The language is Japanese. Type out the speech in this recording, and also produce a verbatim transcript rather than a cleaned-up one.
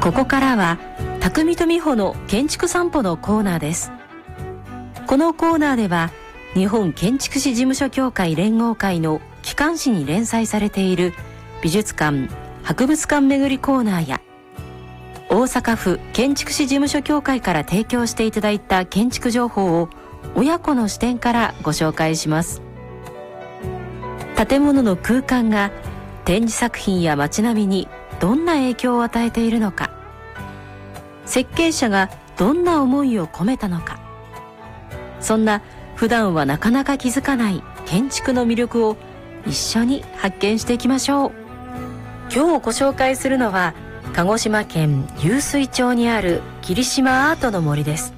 ここからは匠と美穂の建築散歩のコーナーです。このコーナーでは日本建築士事務所協会連合会の機関誌に連載されている美術館・博物館巡りコーナーや、大阪府建築士事務所協会から提供していただいた建築情報を親子の視点からご紹介します。建物の空間が展示作品や街並みにどんな影響を与えているのか、設計者がどんな思いを込めたのか、そんな普段はなかなか気づかない建築の魅力を一緒に発見していきましょう。今日ご紹介するのは鹿児島県湧水町にある霧島アートの森です。